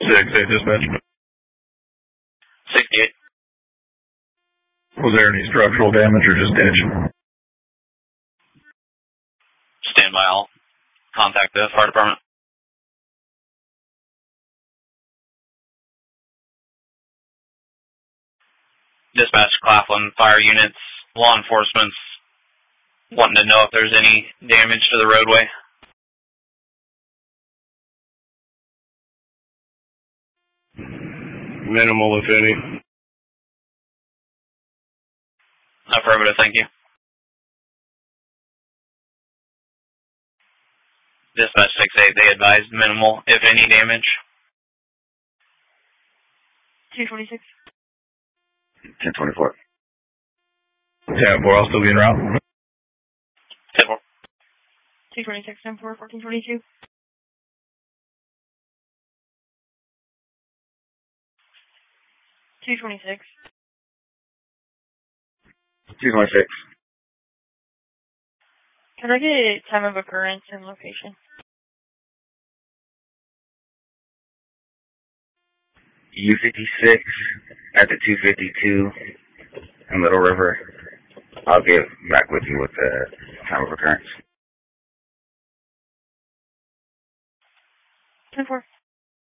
6-8 dispatch. 68. Was there any structural damage or just ditch? Stand by, I'll contact the fire department. Dispatch Claflin fire units, law enforcement's wanting to know if there's any damage to the roadway. Minimal, if any. Affirmative, thank you. Dispatch 6-8, they advised minimal, if any, damage. 226. 1024. 10-4, I'll still be en route. 10-4. 226, 10-4, 1422. 226. 226. Can I get time of occurrence and location? U56 at the 252 in Little River. I'll get back with you with the time of occurrence. 10-4.